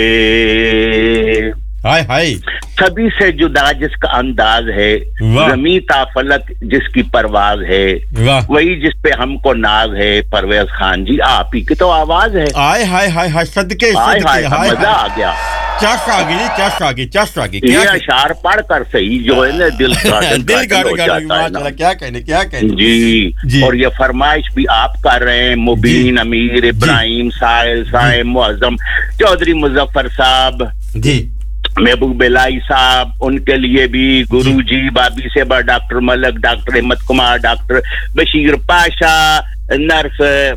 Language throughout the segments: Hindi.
हाय हाय सभी से जुदा जिसका अंदाज है, ज़मीं ता फलक जिसकी परवाज है, वही जिस पे हमको नाज है। परवेज खान जी, आप ही की तो आवाज है। हाय हाय हाय हाय सदके हाय हाय, मजा आ गया। क्या सागी ये अशार पढ़ कर सही जो है ना दिल गार्डन हो जाता है ना। क्या कहने जी। और ये फरमाइश भी आप कर रहे हैं, मुबीन, अमीर, इब्राहिम, साहिल, साइम, मुअज्जम, चौधरी मुजफ्फर साहब जी, महबूब बेलाई साहब, उनके लिए भी गुरुजी, बाबी सेबा, डॉक्टर मलक, डॉक्टर हिम्मत Kumar, doctor Bashir Pasha, nurse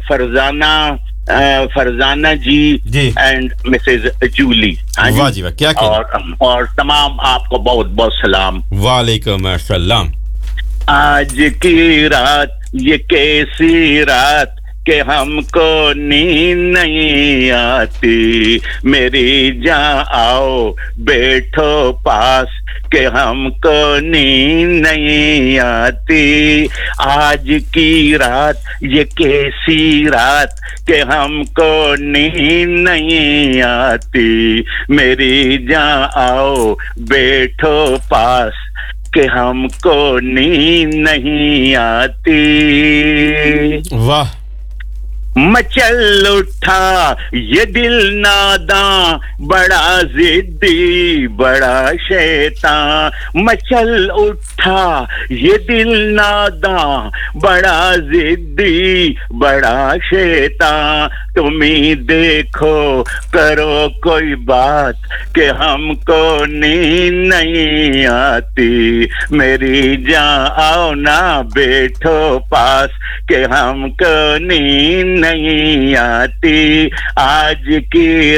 Farzana ji and Mrs Jully. वाह जी वाह, क्या और तमाम आपको बहुत बहुत सलाम। वालेकुम अस्सलाम। आज की रात ये कैसी रात कि हमको नींद नहीं आती, मेरी जान आओ बैठो पास कि हमको नींद नहीं आती। आज की रात ये कैसी रात कि हमको नींद नहीं आती, मेरी जान आओ बैठो पास कि हमको नींद नहीं आती। वाह। मचल उठा ये दिल नादां, बड़ा जिद्दी बड़ा शैतान। मचल उठा ये दिल नादां, बड़ा जिद्दी बड़ा शैतान। तुम ही देखो करो कोई बात कि हमको नींद नहीं आती, मेरी जान आओ ना बैठो पास कि हमको नींद नहीं आती। आज की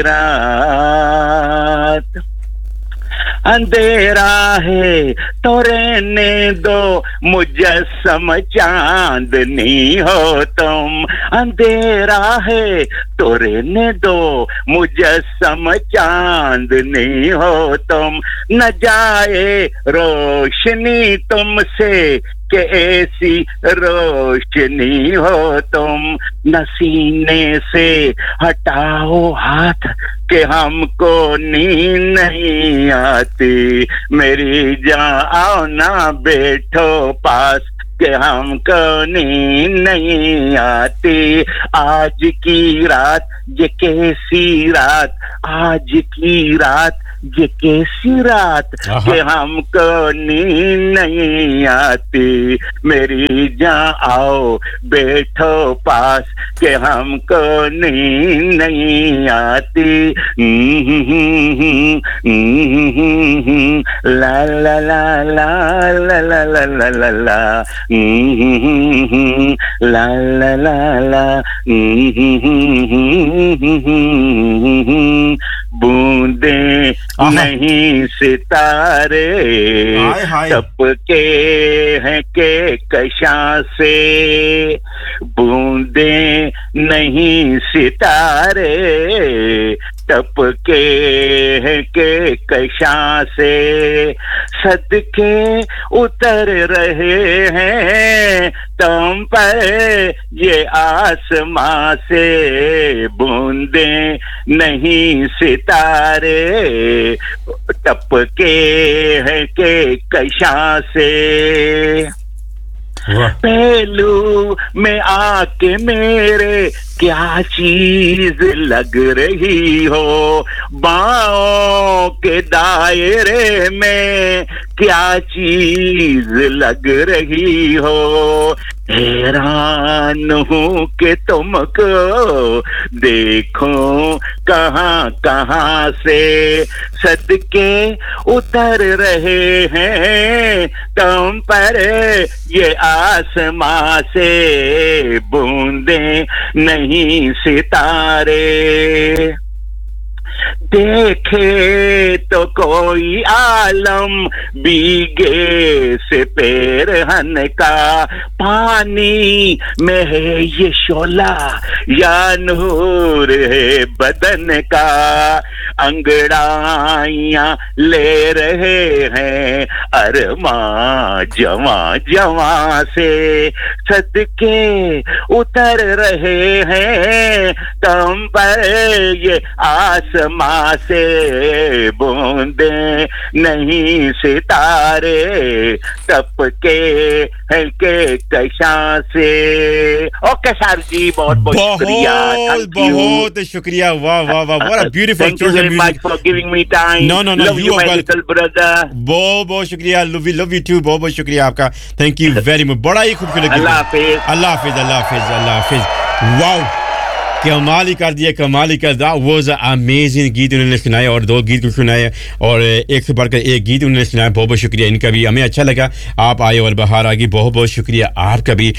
रात अंधेरा है तो रहने दो, मुजस्सम चांदनी हो तुम। अंधेरा है तो रहने दो, मुजस्सम चांदनी हो तुम। न जाए रोशनी तुमसे कि ऐसी रोशनी हो तुम। न सीने से हटाओ हाथ कि हमको नींद नहीं आती, मेरी जान आओ ना बैठो पास कि हमको नींद नहीं आती। आज की रात ये कैसी रात, आज की रात ये कैसी रात कि हमको नींद नहीं आती, मेरी जान आओ बैठो पास कि हमको नींद नहीं आती। ला ला ला ला ला ला ला ला ला ला ला ला ला ला। बूंदे नहीं सितारे टपके हैं के कशां से, बूंदे नहीं सितारे टपके हैं के कशां से। सदके उतर रहे हैं तुम पर ये आसमां से, बूंदे नहीं सितारे टपके हैं के कशां से। पहलू में आके मेरे क्या चीज लग रही हो, बाहों के दायरे में क्या चीज लग रही हो। हैरान हूँ कि तुमको देखूं कहाँ कहाँ से, सदके उतर रहे हैं तुम पर ये आसमां से, बूंदे नहीं सितारे। देखे तो कोई आलम बीगे से पैरहन का, पानी में है ये शोला या नूर है बदन का। अंगड़ाइयां ले रहे हैं अरमां जवां जवां से, सदके उतर रहे हैं तुम पर ये आसमां से बूंदे नहीं सितारे टपके हैं के कशां से। ओके सर जी, बहुत बहुत शुक्रिया, बहुत शुक्रिया। वाह वाह वाह, what a beautiful thank you very much for giving me time. No, love you, my little brother. बहुत बहुत शुक्रिया, love you too, बहुत बहुत शुक्रिया आपका, thank you very much, बड़ा ही खूबसूरत। अल्लाह हाफिज, अल्लाह हाफिज, अल्लाह हाफिज, अल्लाह हाफिज। वाह, कमाल ही कर दिया, कमाल ही कर दिया। वाज अमेजिंग गीत उन्होंने सुनाए और 2 गीत सुनाए और एक से बढ़कर एक गीत उन्होंने सुनाया। बहुत बहुत शुक्रिया इनका भी, हमें अच्छा लगा आप आए और बाहर आ गई, बहुत बहुत शुक्रिया आपका भी।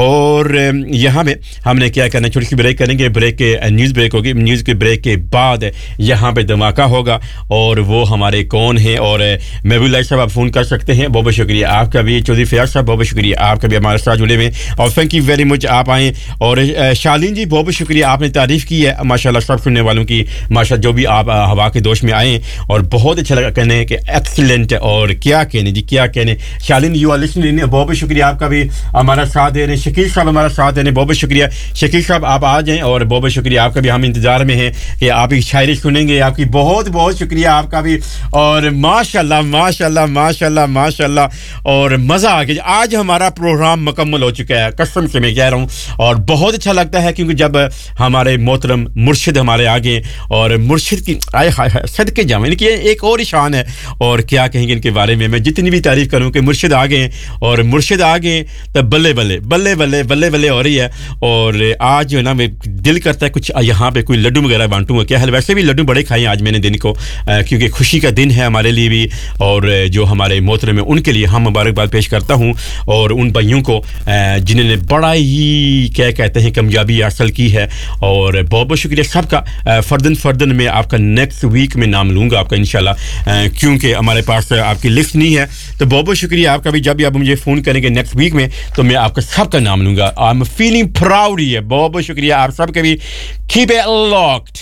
और यहाँ में हमने क्या करना, छोटी सी ब्रेक करेंगे, ब्रेक के न्यूज़ ब्रेक होगी, न्यूज़ के ब्रेक के बाद यहाँ पे धमाका होगा और वो हमारे कौन है। और महबूब साहब आप फ़ोन कर सकते हैं, बहुत बहुत शुक्रिया आपका भी। चौधरी फयाज साहब बहुत बहुत शुक्रिया आपका भी हमारे साथ जुड़े में, और थैंक यू वेरी मच आप आएँ। और शालीन जी बहुत बहुत शुक्रिया, आपने तारीफ़ की है माशाल्लाह सब सुनने वालों की, माशाल्लाह जो भी आप हवा के दोष में आए और बहुत अच्छा लगा, कहने कि एक्सीलेंट। और क्या कहने जी, क्या कहने। शालीन यू आर लिसनिंग, बहुत बहुत शुक्रिया आपका भी हमारा साथ दे रहे हैं। शकील साहब हमारा साथ दे रहे हैं, बहुत बहुत शुक्रिया शकील साहब, आप आ जाएं। और बहुत बहुत शुक्रिया आपका भी, हम इंतज़ार में हैं कि आप एक शायरी सुनेंगे, आपकी बहुत बहुत शुक्रिया आपका भी। और माशाल्लाह माशाल्लाह माशाल्लाह माशाल्लाह, और मज़ा आ गया। आज हमारा प्रोग्राम मुकम्मल हो चुका है, कसम से मैं कह रहा हूँ, और बहुत अच्छा लगता है क्योंकि जब हमारे मोहतरम मुर्शिद हमारे आगे, और मुर्शिद की आए सदके जावें, इनकी एक और ही शान है। और क्या कहेंगे इनके बारे में, मैं जितनी भी तारीफ़ करूँ कि मुर्शिद आ गए, और मुर्शिद आ गए तब बल्ले बल्ले बल्ले बल्ले बल्ले बल्ले हो रही है। और आज जो है ना, मैं दिल करता है कुछ यहाँ पे कोई लड्डू वगैरह बांटूंगा। क्या हाल, वैसे भी लड्डू बड़े खाए आज मैंने दिन को, क्योंकि खुशी का दिन है हमारे लिए भी, और जो हमारे मोहतरम है उनके लिए हम मुबारकबाद पेश करता हूँ। और उन भाइयों को जिन्होंने बड़ा ही क्या कहते हैं कामयाबी हासिल की है, और बहुत बहुत शुक्रिया सबका। फर्दन में आपका नेक्स्ट वीक में नाम लूँगा आपका इंशाल्लाह, क्योंकि हमारे पास आपकी लिस्ट नहीं है। तो बहुत बहुत शुक्रिया आपका भी, जब भी आप मुझे फ़ोन करेंगे नेक्स्ट वीक में तो मैं आपका सबका नाम लूँगा। आई एम फीलिंग प्राउड है, बहुत बहुत शुक्रिया आप सबके भी। Keep it locked.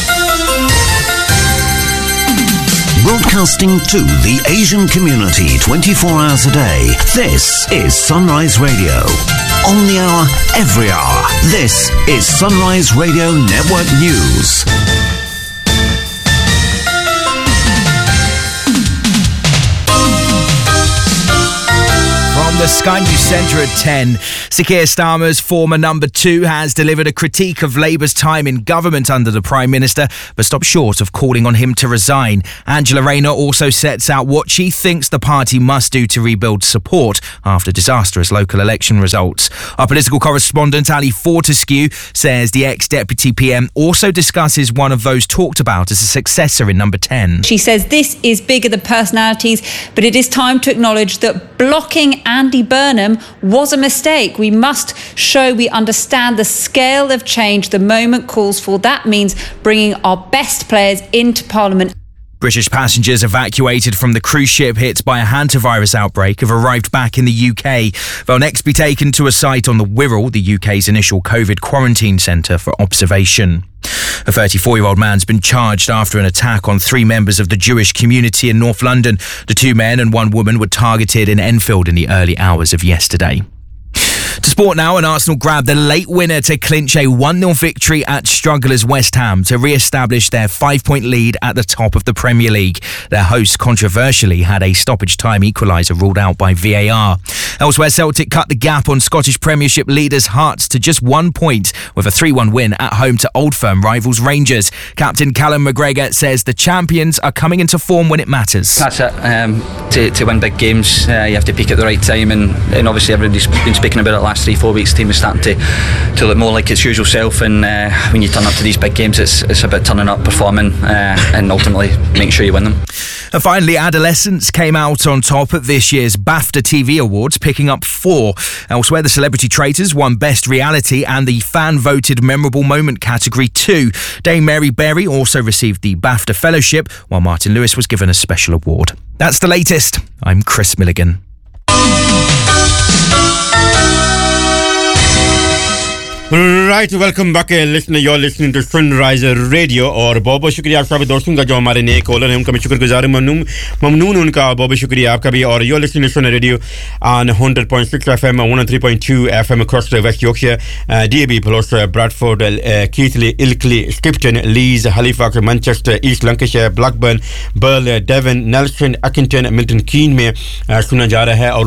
Broadcasting to the Asian community 24 hours a day. This is Sunrise Radio. On the hour, every hour. This is Sunrise Radio Network News. From the Sky News Centre at 10, Sir Keir Starmer's former number 2 has delivered a critique of Labour's time in government under the Prime Minister, but stopped short of calling on him to resign. Angela Rayner also sets out what she thinks the party must do to rebuild support after disastrous local election results. Our political correspondent Ali Fortescue says the ex-deputy PM also discusses one of those talked about as a successor in number 10. She says this is bigger than personalities, but it is time to acknowledge that blocking Andy Burnham was a mistake. We must show we understand the scale of change the moment calls for. That means bringing our best players into Parliament. British passengers evacuated from the cruise ship hit by a hantavirus outbreak have arrived back in the UK. They'll next be taken to a site on the Wirral, the UK's initial COVID quarantine centre, for observation. A 34-year-old man's been charged after an attack on 3 members of the Jewish community in North London. The 2 men and 1 woman were targeted in Enfield in the early hours of yesterday. To sport now, and Arsenal grabbed the late winner to clinch a 1-0 victory at strugglers West Ham to re-establish their 5-point lead at the top of the Premier League. Their hosts controversially had a stoppage-time equaliser ruled out by VAR. Elsewhere, Celtic cut the gap on Scottish Premiership leaders Hearts to just 1 point with a 3-1 win at home to Old Firm rivals Rangers. Captain Callum McGregor says the champions are coming into form when it matters. That's it. To win big games, you have to peak at the right time, and obviously everybody's been speaking about it last 3-4 weeks. The team is starting to look more like its usual self, and when you turn up to these big games, it's about turning up, performing, and ultimately making sure you win them. And finally, Adolescence came out on top at this year's BAFTA TV Awards, picking up 4. Elsewhere, The Celebrity Traitors won Best Reality and the fan-voted Memorable Moment category 2. Dame Mary Berry also received the BAFTA Fellowship, while Martin Lewis was given a special award. That's the latest. I'm Chris Milligan. Right, welcome back, listener. You're listening to Sunrise Radio और बहुत शुक्रिया आप सभी दोस्तों का जो हमारे नए कॉलर हैं उनका मैं शुक्रगुजार ममनून उनका बहुत शुक्रिया आपका भी और you're listening to Sunrise Radio on 100.6 FM 103.2 FM across the West Yorkshire, DAB plus Bradford, Keighley, Ilkley, Skipton, Leeds, Halifax, Manchester, East Lancashire, Blackburn, Burl, Devon, Nelson, Accrington, Milton Keynes में सुना जा रहा है और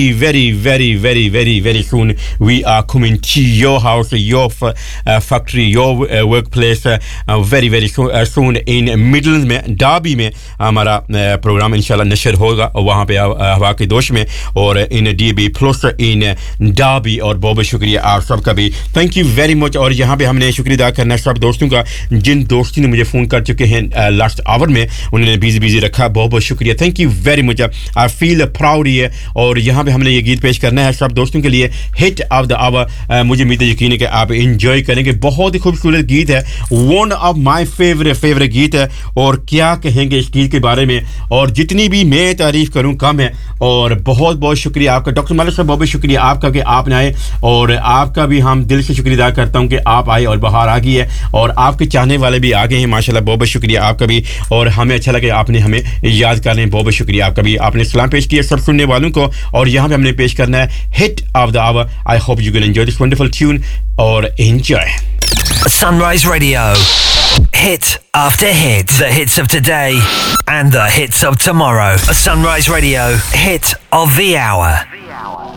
very soon we are coming to your house, your factory, your workplace very soon in Midlands में डाबी में हमारा प्रोग्राम इंशाल्लाह नशर होगा वहाँ पे हवा के दोष में और इन DAB प्लस इन डाबी और बहुत शुक्रिया आप सबका भी थैंक यू वेरी मच और यहाँ पे हमने शुक्रिया अदा करना सब दोस्तों का जिन दोस्तों ने मुझे फ़ोन कर चुके हैं लास्ट आवर में उन्होंने बिजी रखा बहुत शुक्रिया thank you very much I feel proud है और यहाँ पे हमने ये गीत पेश करना है सब दोस्तों के लिए हिट ऑफ द आवर मुझे उम्मीद है यकीन है कि आप एंजॉय करेंगे बहुत ही खूबसूरत गीत है वन ऑफ माय फेवरेट गीत है और क्या कहेंगे इस गीत के बारे में और जितनी भी मैं तारीफ करूं कम है और बहुत शुक्रिया आपका डॉक्टर मालिक साहब बहुत शुक्रिया आपका कि आपने आए और आपका भी हम दिल से शुक्रिया अदा करता हूं कि आप आए और बाहर आ गई है और आपके चाहने वाले भी आ गए हैं माशाल्लाह बहुत शुक्रिया आपका भी और हमें अच्छा लगे आपने हमें याद कर रहे हैं बहुत शुक्रिया आपका भी आपने सलाम पेश किया सब सुनने वालों को और यहाँ पे हमने पेश करना है hit of the our I hope you can enjoy this wonderful tune और enjoy Sunrise Radio, hit after hit, the hits of today and the hits of tomorrow. A Sunrise Radio hit of the hour.